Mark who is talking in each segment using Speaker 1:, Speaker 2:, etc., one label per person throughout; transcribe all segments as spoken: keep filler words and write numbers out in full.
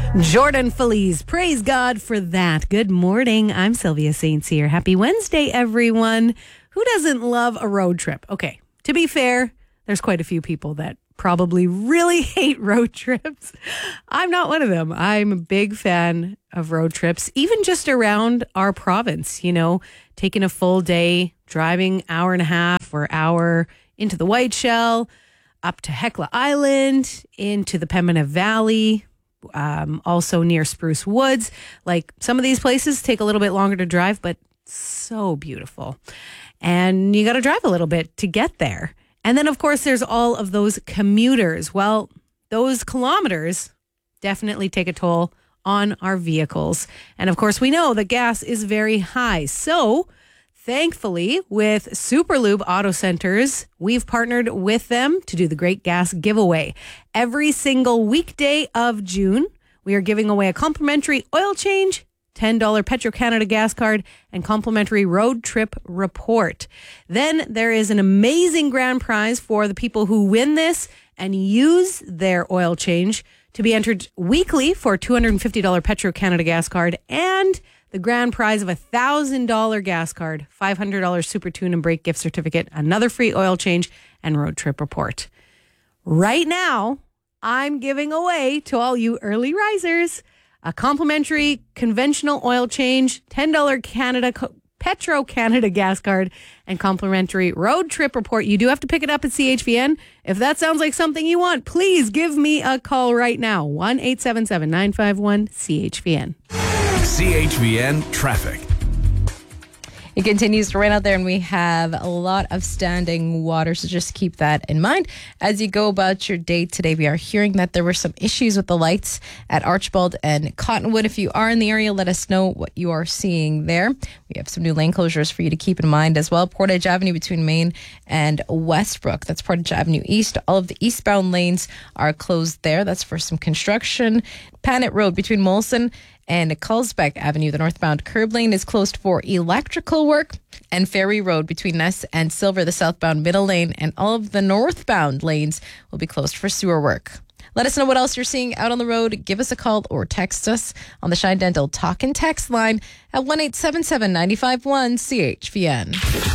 Speaker 1: Jordan Feliz, praise God for that. Good morning. I'm Sylvia Saint Cyr. Happy Wednesday, everyone. Who doesn't love a road trip? Okay, to be fair, there's quite a few people that probably really hate road trips. I'm not one of them. I'm a big fan of road trips, even just around our province, you know, taking a full day, driving hour and a half or hour into the Whiteshell, up to Hecla Island, into the Pembina Valley, um, also near Spruce Woods. Like, some of these places take a little bit longer to drive, but so beautiful. And you got to drive a little bit to get there. And then, of course, there's all of those commuters. Well, those kilometers definitely take a toll on our vehicles. And, of course, we know that gas is very high. So, thankfully, with Superlube Auto Centers, we've partnered with them to do the Great Gas Giveaway. Every single weekday of June, we are giving away a complimentary oil change, ten dollars Petro-Canada gas card, and complimentary road trip report. Then there is an amazing grand prize for the people who win this and use their oil change to be entered weekly for a two hundred fifty dollars Petro-Canada gas card and the grand prize of a one thousand dollars gas card, five hundred dollars Super Tune and Brake gift certificate, another free oil change, and road trip report. Right now, I'm giving away to all you early risers a complimentary conventional oil change, ten dollars Canada Petro-Canada gas card, and complimentary road trip report. You do have to pick it up at C H V N. If that sounds like something you want, please give me a call right now. one eight seven seven, nine five one, C H V N.
Speaker 2: C H V N Traffic.
Speaker 3: It continues to rain out there, and we have a lot of standing water, so just keep that in mind. As you go about your day today, we are hearing that there were some issues with the lights at Archibald and Cottonwood. If you are in the area, let us know what you are seeing there. We have some new lane closures for you to keep in mind as well. Portage Avenue between Main and Westbrook. That's Portage Avenue East. All of the eastbound lanes are closed there. That's for some construction. Panet Road between Molson and Culsbeck Avenue, the northbound curb lane is closed for electrical work. And Ferry Road between Ness and Silver, the southbound middle lane, and all of the northbound lanes will be closed for sewer work. Let us know what else you're seeing out on the road. Give us a call or text us on the Shine Dental Talk and Text line at one eight seven seven, nine five one, C H V N.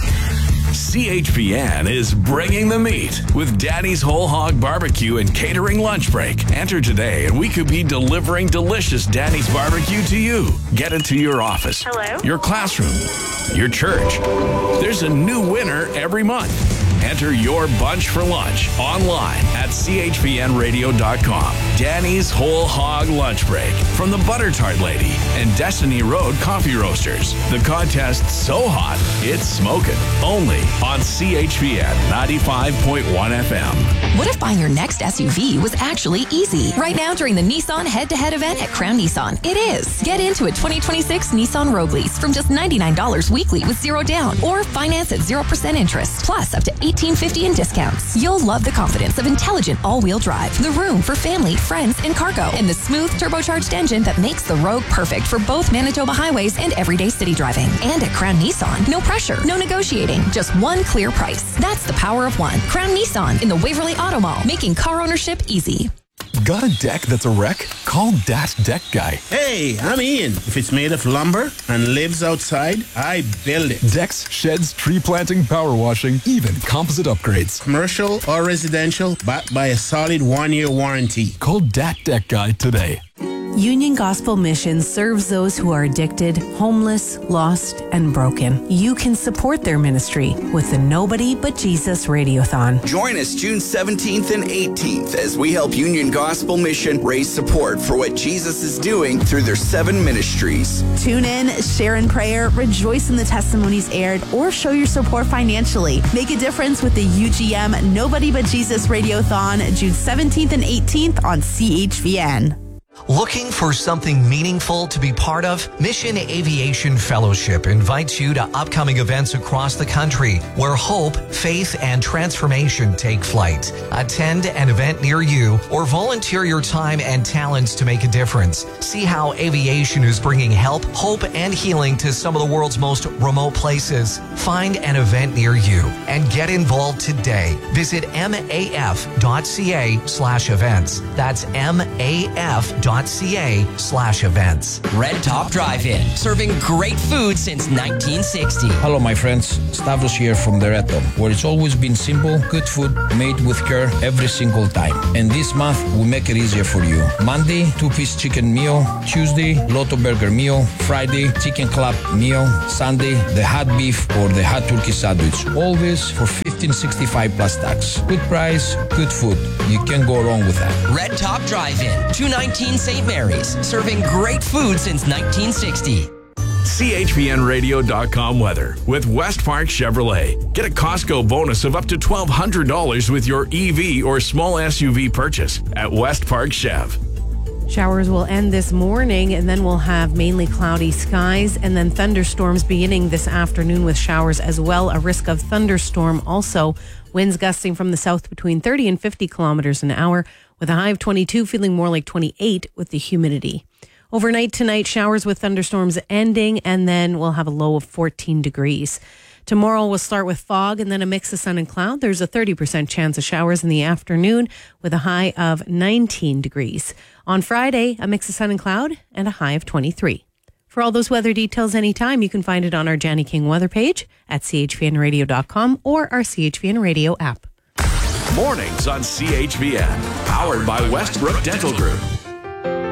Speaker 2: C H V N is bringing the meat with Danny's Whole Hog Barbecue and Catering Lunch Break. Enter today and we could be delivering delicious Danny's Barbecue to you. Get it to your office,
Speaker 4: Hello?
Speaker 2: your classroom, your church. There's a new winner every month. Enter your bunch for lunch online at C H V N radio dot com. Danny's Whole Hog Lunch Break from the Butter Tart Lady and Destiny Road Coffee Roasters. The contest's so hot, it's smoking. Only on C H V N ninety-five point one F M.
Speaker 5: What if buying your next S U V was actually easy? Right now during the Nissan head-to-head event at Crown Nissan, it is. Get into a twenty twenty-six Nissan Rogue lease from just ninety-nine dollars weekly with zero down, or finance at zero percent interest, plus up to eighteen fifty in discounts. You'll love the confidence of intelligent all-wheel drive, the room for family, friends, and cargo, and the smooth turbocharged engine that makes the Rogue perfect for both Manitoba highways and everyday city driving. And at Crown Nissan, no pressure, no negotiating, just one clear price. That's the power of one. Crown Nissan in the Waverly Auto Mall, making car ownership easy.
Speaker 6: Got a deck that's a wreck? Call Dash Deck Guy.
Speaker 7: Hey, I'm Ian. If it's made of lumber and lives outside, I build it.
Speaker 6: Decks, sheds, tree planting, power washing, even composite upgrades.
Speaker 7: Commercial or residential, backed by a solid one-year warranty.
Speaker 6: Call Dat Deck Guy today.
Speaker 1: Union Gospel Mission serves those who are addicted, homeless, lost, and broken. You can support their ministry with the Nobody But Jesus Radiothon.
Speaker 8: Join us June seventeenth and eighteenth as we help Union Gospel Mission raise support for what Jesus is doing through their seven ministries.
Speaker 9: Tune in, share in prayer, rejoice in the testimonies aired, or show your support financially. Make a difference with the U G M Nobody But Jesus Radiothon June seventeenth and eighteenth on C H V N.
Speaker 10: Looking for something meaningful to be part of? Mission Aviation Fellowship invites you to upcoming events across the country where hope, faith, and transformation take flight. Attend an event near you or volunteer your time and talents to make a difference. See how aviation is bringing help, hope, and healing to some of the world's most remote places. Find an event near you and get involved today. Visit maf.ca slash events. That's maf.ca dot c a slash events.
Speaker 4: Red Top Drive-In, serving great food since nineteen sixty.
Speaker 11: Hello, my friends. Stavros here from the Red Top, where it's always been simple, good food made with care every single time. And this month, we make it easier for you. Monday, two-piece chicken meal. Tuesday, Lotto Burger meal. Friday, chicken club meal. Sunday, the hot beef or the hot turkey sandwich. All this for fifteen sixty-five plus tax. Good price, good food. You can't go wrong with that.
Speaker 4: Red Top Drive-In, two nineteen Saint Mary's, serving great food since nineteen sixty.
Speaker 2: C H P N radio dot com weather with West Park Chevrolet. Get a Costco bonus of up to twelve hundred dollars with your E V or small S U V purchase at West Park Chev.
Speaker 1: Showers will end this morning, and then we'll have mainly cloudy skies and then thunderstorms beginning this afternoon with showers as well. A risk of thunderstorm also. Winds gusting from the south between thirty and fifty kilometers an hour with a high of twenty-two, feeling more like twenty-eight with the humidity. Overnight tonight, showers with thunderstorms ending, and then we'll have a low of fourteen degrees. Tomorrow we'll start with fog and then a mix of sun and cloud. There's a thirty percent chance of showers in the afternoon with a high of nineteen degrees. On Friday, a mix of sun and cloud and a high of twenty-three. For all those weather details anytime, you can find it on our Janny King weather page at c h v n radio dot com or our C H V N Radio app.
Speaker 2: Mornings on C H V N, powered by Westbrook Dental Group.